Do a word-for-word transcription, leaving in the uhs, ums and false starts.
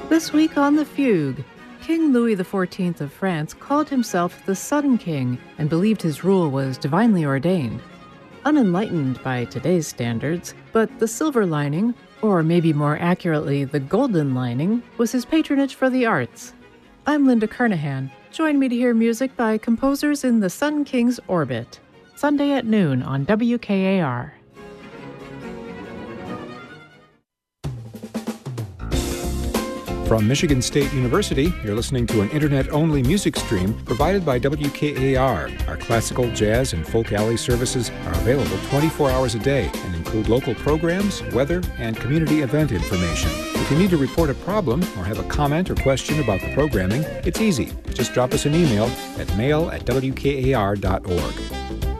This week on The Fugue, King Louis the fourteenth of France called himself the Sun King and believed his rule was divinely ordained. Unenlightened by today's standards, but the silver lining, or maybe more accurately the golden lining, was his patronage for the arts. I'm Linda Kernahan. Join me to hear music by composers in the Sun King's orbit. Sunday at noon on W K A R. From Michigan State University, you're listening to an internet-only music stream provided by W K A R. Our classical, jazz, and folk alley services are available twenty-four hours a day and include local programs, weather, and community event information. If you need to report a problem or have a comment or question about the programming, it's easy. Just drop us an email at mail at W K A R dot org.